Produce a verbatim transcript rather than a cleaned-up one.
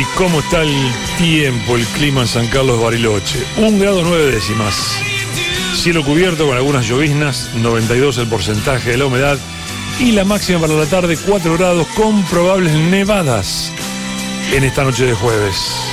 ¿Y cómo está el tiempo, el clima en San Carlos de Bariloche? Un grado nueve décimas. Cielo cubierto con algunas lloviznas, noventa y dos el porcentaje de la humedad. Y la máxima para la tarde, cuatro grados con probables nevadas en esta noche de jueves.